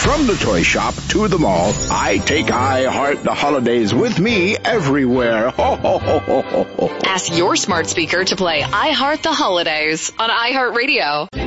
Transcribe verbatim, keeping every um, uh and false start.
From the toy shop to the mall, I take iHeart the holidays with me everywhere. Ho, ho, ho, ho, ho, ho. Ask your smart speaker to play iHeart the Holidays on iHeartRadio.